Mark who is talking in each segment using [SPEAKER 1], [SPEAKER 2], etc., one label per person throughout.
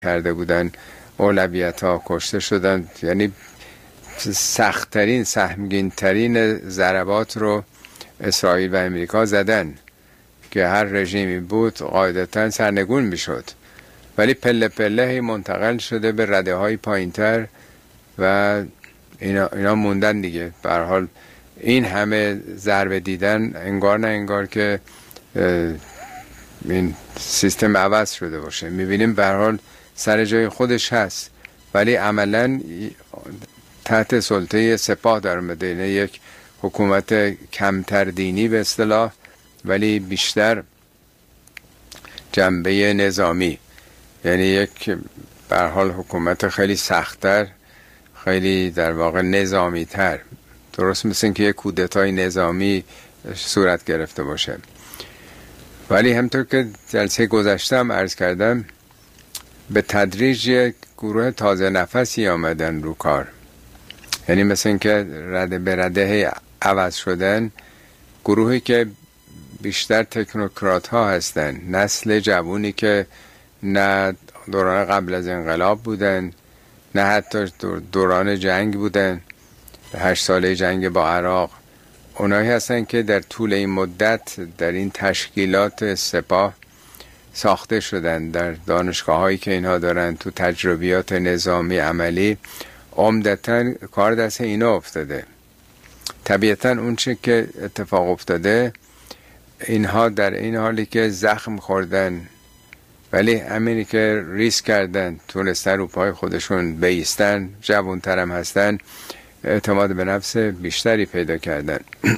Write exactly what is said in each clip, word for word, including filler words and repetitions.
[SPEAKER 1] کرده بودن اولویت ها کشته شدن. یعنی سختترین سهمگین ترین ضربات رو اسرائیل و امریکا زدن که هر رژیمی بود قاعدتا سرنگون میشد، ولی پله پله هی منتقل شده به رده های پایین تر و اینا, اینا موندن دیگه. به هر حال این همه ضربه دیدن انگار نه انگار که این سیستم عوض شده باشه. میبینیم به هر حال سر جای خودش هست، ولی عملا تحت سلطه سپاه در اومده. اینه یک حکومت کمتر دینی به اصطلاح، ولی بیشتر جنبه نظامی، یعنی یک به هر حال حکومت خیلی سخت‌تر، خیلی در واقع نظامی تر، درست مثل این که یک کودتای نظامی صورت گرفته باشه. ولی همطور که جلسه گذشتم عرض کردم، به تدریج یک گروه تازه نفسی آمدن رو کار. یعنی مثل این که رده به رده عوض شدن، گروهی که بیشتر تکنوکرات ها هستن، نسل جوونی که نه دوران قبل از انقلاب بودن، نه حتی دوران جنگ بودن، هشت ساله جنگ با عراق. اونایی هستن که در طول این مدت در این تشکیلات سپاه ساخته شدن، در دانشگاه هایی که اینها دارن، تو تجربیات نظامی عملی عمدتاً کار دست اینا افتاده. طبیعتاً اون چه که اتفاق افتاده، اینها در این حالی که زخم خوردن، ولی همینی که ریسک کردن، تونستن رو پای خودشون بیستن، جوان‌ترم هستن، اعتماد به نفس بیشتری پیدا کردن.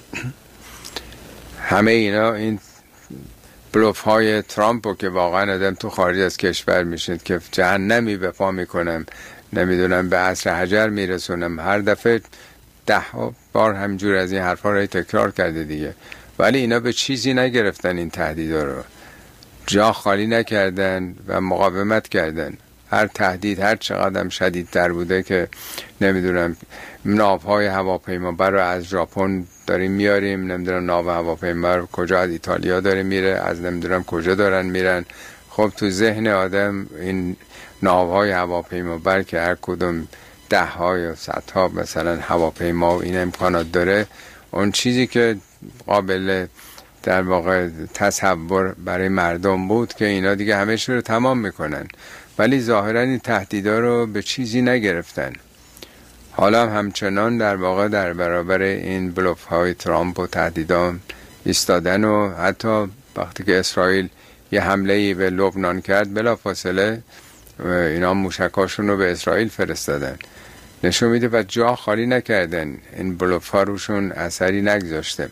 [SPEAKER 1] همه اینا این بلوف های ترامپو که واقعا آدم تو خارج از کشور میشید که جهنمی به پا میکنم، نمیدونم به عصر حجر میرسونم، هر دفعه ده بار همجور از این حرفا رو تکرار کرده دیگه. ولی اینا به چیزی نگرفتن، این تهدیدا رو جا خالی نکردن و مقاومت کردن. هر تهدید هر چقدر شدیدتر بوده که نمیدونم ناوهای هواپیمابر رو از ژاپن داریم میاریم، نمیدونم ناو هواپیمابر کجا از ایتالیا داره میره، از نمیدونم کجا دارن میرن. خب تو ذهن آدم این ناوهای هواپیمابر که هر کدوم ده ها یا صد ها مثلا هواپیما و این امکانات داره، اون چیزی که قابل در واقع تصور برای مردم بود که اینا دیگه همه رو تمام میکنن، ولی ظاهرا این تهدیدا رو به چیزی نگرفتن. حالا هم همچنان در واقع در برابر این بلوف های ترامپ و تهدیدان ایستادن و حتی وقتی که اسرائیل یه حمله به لبنان کرد بلافاصله اینا موشکاشون رو به اسرائیل فرستادن. نشون میده و جا خالی نکردن، این بلوف ها روشون اثری نگذاشته.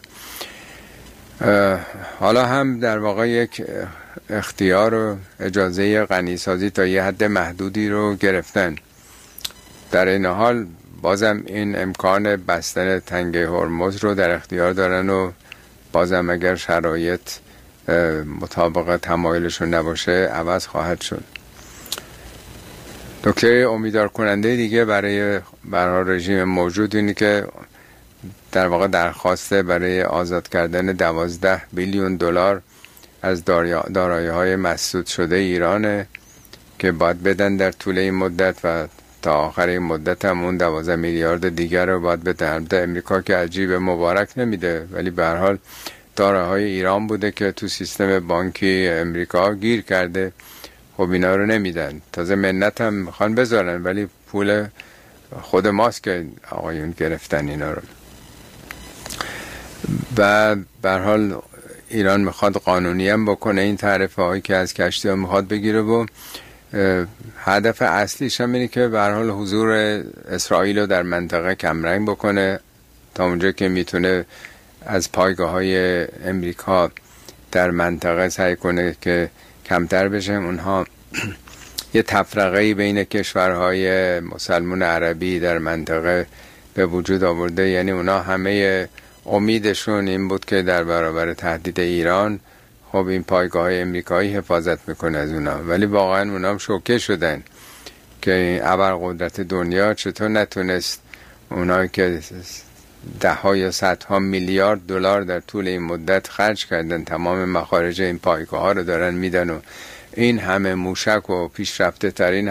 [SPEAKER 1] حالا هم در واقع یک اختیار و اجازه غنیسازی تا یه حد محدودی رو گرفتن. در این حال بازم این امکان بستن تنگه هرمز رو در اختیار دارن و بازم اگر شرایط مطابق تمایلشون نباشه عوض خواهد شد. نکته امیدوار کننده دیگه برای برای رژیم موجود اینه که در واقع درخواست برای آزاد کردن دوازده بیلیون دلار از دارایی‌های مسدود شده ایرانه که باید بدن در طول این مدت و تا آخر این مدت هم اون دوازده میلیارد دیگر رو باید بدن. امریکا که عجیب مبارک نمیده، ولی به هر حال دارایی‌های ایران بوده که تو سیستم بانکی امریکا گیر کرده. خب اینا رو نمیدن، تازه منت هم میخوان بذارن، ولی پول خود ماست که آقایون گرفتن اینا رو. و به هر حال ایران میخواد قانونی هم بکنه این تعرفه هایی که از کشتی ها میخواد بگیره و هدف اصلیش هم اینه که به هر حال حضور اسرائیل رو در منطقه کمرنگ بکنه تا اونجا که میتونه از پایگاه های امریکا در منطقه سعی کنه که کمتر بشه. اونها یه تفرقه‌ای بین کشورهای مسلمان عربی در منطقه به وجود آورده، یعنی اونا همه امیدشون این بود که در برابر تهدید ایران خب این پایگاه های امریکایی حفاظت میکنه از اونا، ولی واقعا اونا هم شوکه شدن که این ابرقدرت دنیا چطور نتونست اونایی که ده ها یا صد ها میلیارد دلار در طول این مدت خرج کردن، تمام مخارج این پایگاه ها رو دارن میدن و این همه موشک و پیشرفته ترین